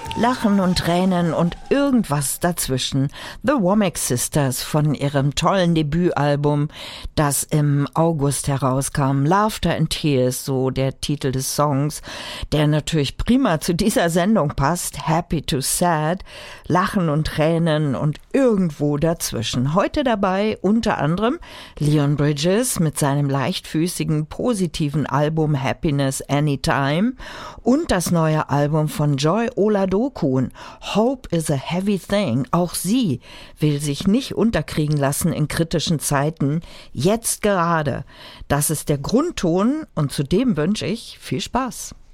Lachen und Tränen und irgendwas dazwischen. The Womack Sisters von ihrem tollen Debütalbum, das im August herauskam. Laughter and Tears, so der Titel des Songs, der natürlich prima zu dieser Sendung passt. Happy to Sad, Lachen und Tränen und irgendwo dazwischen. Heute dabei unter anderem Leon Bridges mit seinem leichtfüßigen, positiven Album Happiness Anytime und das neue Album von Joy Oladokun, Hope is a Heavy Thing. Auch sie will sich nicht unterkriegen lassen in kritischen Zeiten. Jetzt gerade. Das ist der Grundton und zudem wünsche ich viel Spaß.